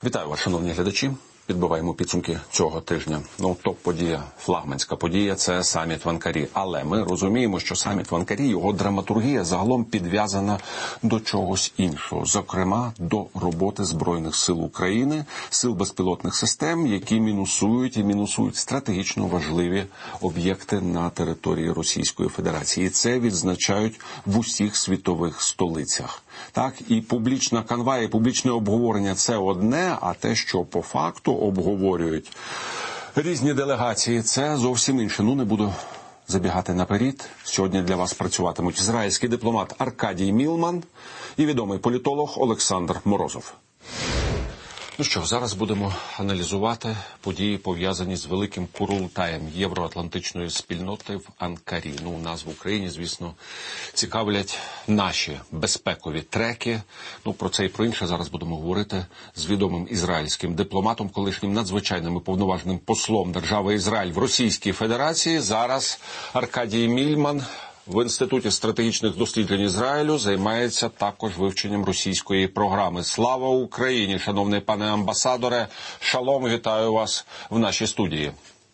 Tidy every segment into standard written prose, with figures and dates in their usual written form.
Вітаю вас, шановні глядачі. Підбиваємо підсумки цього тижня. Топ-подія, флагманська подія – це саміт в Анкарі. Але ми розуміємо, що саміт в Анкарі, його драматургія загалом підв'язана до чогось іншого. Зокрема, до роботи Збройних сил України, сил безпілотних систем, які мінусують стратегічно важливі об'єкти на території Російської Федерації. І це відзначають в усіх світових столицях. Так, і публічна канва, і публічне обговорення – це одне, а те, що по факту обговорюють різні делегації, це зовсім інше. Не буду забігати наперед. Сьогодні для вас працюватимуть ізраїльський дипломат Аркадій Мілман і відомий політолог Олександр Морозов. Зараз будемо аналізувати події, пов'язані з великим курултаєм євроатлантичної спільноти в Анкарі. Нас в Україні, звісно, цікавлять наші безпекові треки. Про це і про інше зараз будемо говорити з відомим ізраїльським дипломатом, колишнім надзвичайним і повноважним послом держави Ізраїль в Російській Федерації. Зараз Аркадій Мілман в Інституті стратегічних досліджень Ізраїлю займається також вивченням російської програми. Слава Україні, шановний пане амбасадоре! Шалом, вітаю вас в нашій студії.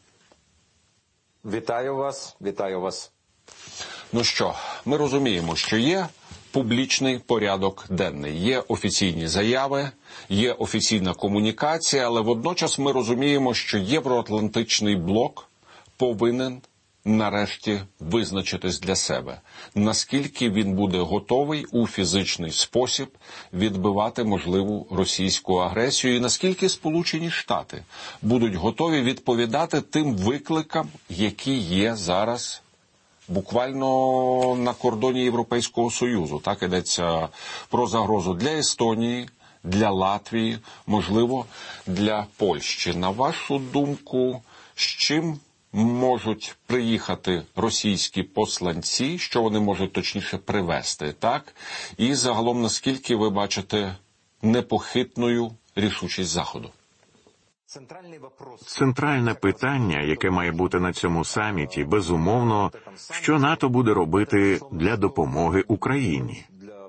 Вітаю вас, вітаю вас. Ми розуміємо, що є публічний порядок денний, є офіційні заяви, є офіційна комунікація, але водночас ми розуміємо, що євроатлантичний блок повинен нарешті визначитись для себе, наскільки він буде готовий у фізичний спосіб відбивати можливу російську агресію і наскільки Сполучені Штати будуть готові відповідати тим викликам, які є зараз буквально на кордоні Європейського Союзу. Так, йдеться про загрозу для Естонії, для Латвії, можливо, для Польщі. На вашу думку, з чим можуть приїхати російські посланці, що вони можуть точніше привезти, так? І загалом, наскільки ви бачите непохитною рішучість Заходу? Центральне питання, яке має бути на цьому саміті, безумовно, що НАТО буде робити для допомоги Україні.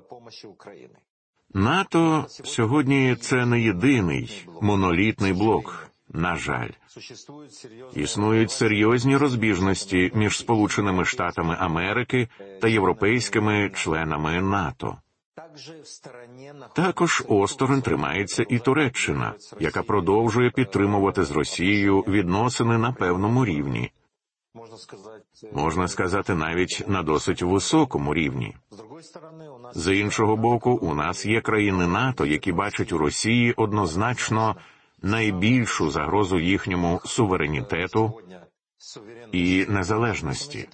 НАТО сьогодні це не єдиний монолітний блок. На жаль, існують серйозні розбіжності між Сполученими Штатами Америки та європейськими членами НАТО. Також осторонь тримається і Туреччина, яка продовжує підтримувати з Росією відносини на певному рівні. Можна сказати, навіть на досить високому рівні. З іншого боку, у нас є країни НАТО, які бачать у Росії однозначно найбільшу загрозу їхньому суверенітету і незалежності.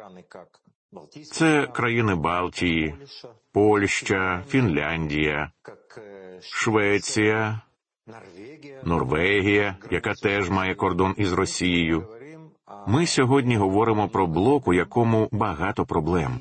Це країни Балтії, Польща, Фінляндія, Швеція, Норвегія, яка теж має кордон із Росією. Ми сьогодні говоримо про блок, у якому багато проблем.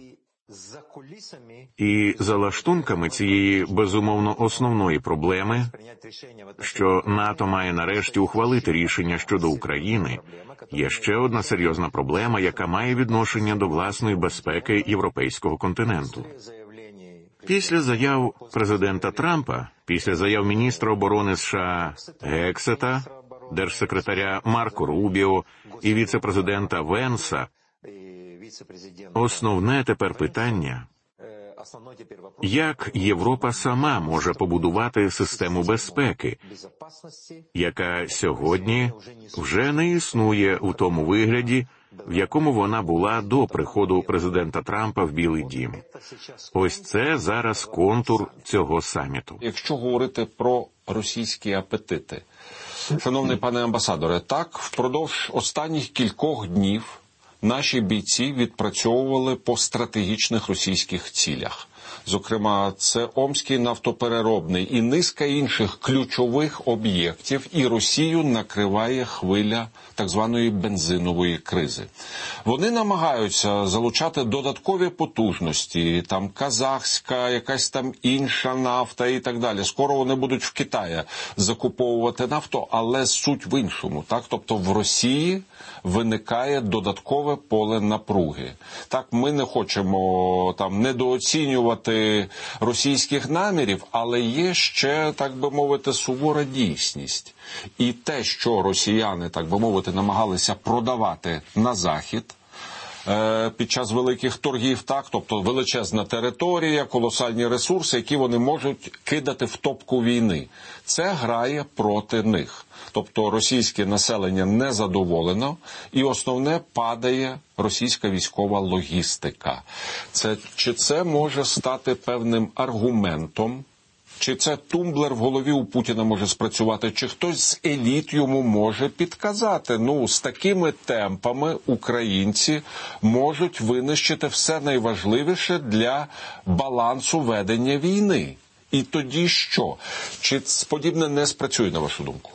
І за лаштунками цієї, безумовно, основної проблеми, що НАТО має нарешті ухвалити рішення щодо України, є ще одна серйозна проблема, яка має відношення до власної безпеки європейського континенту. Після заяв президента Трампа, після заяв міністра оборони США Гексета, держсекретаря Марко Рубіо і віце-президента Венса, основне тепер питання – як Європа сама може побудувати систему безпеки, яка сьогодні вже не існує у тому вигляді, в якому вона була до приходу президента Трампа в Білий дім. Ось це зараз контур цього саміту. Якщо говорити про російські апетити, шановний пане амбасадоре, так, впродовж останніх кількох днів наші бійці відпрацьовували по стратегічних російських цілях. Зокрема, це Омський нафтопереробний і низка інших ключових об'єктів, і Росію накриває хвиля так званої бензинової кризи. Вони намагаються залучати додаткові потужності, там казахська, якась там інша нафта і так далі. Скоро вони будуть в Китаї закуповувати нафту, але суть в іншому. Так? Тобто в Росії виникає додаткове поле напруги. Так, ми не хочемо там недооцінювати проти російських намірів, але є ще, так би мовити, сувора дійсність. І те, що росіяни, так би мовити, намагалися продавати на Захід під час великих торгів, так, тобто величезна територія, колосальні ресурси, які вони можуть кидати в топку війни. Це грає проти них. Тобто російське населення незадоволено, і основне – падає російська військова логістика. Чи це може стати певним аргументом? Чи це тумблер в голові у Путіна може спрацювати? Чи хтось з еліт йому може підказати? З такими темпами українці можуть винищити все найважливіше для балансу ведення війни. І тоді що? Чи подібне не спрацює, на вашу думку?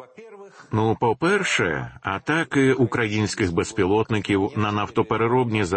По-перше, атаки українських безпілотників на нафтопереробні